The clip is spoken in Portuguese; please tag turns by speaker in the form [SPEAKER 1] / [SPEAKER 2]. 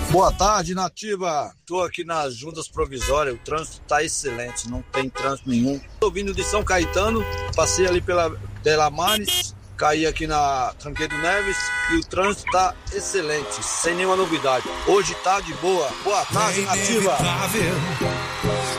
[SPEAKER 1] Boa tarde, Nativa. Estou aqui nas juntas provisórias, o trânsito está excelente, não tem trânsito nenhum. Estou vindo de São Caetano, passei ali pela Delamares, caí aqui na Tranqueiro Neves e o trânsito está excelente, sem nenhuma novidade. Hoje está de boa. Boa tarde, Nativa.